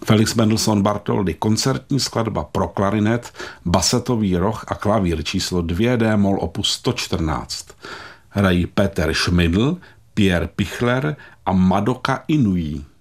Felix Mendelssohn Bartholdy, koncertní skladba pro klarinet, basetový roh a klavír číslo 2 d-moll opus 114. Hrají Peter Schmidl, Pierre Pichler a Madoka Inouye.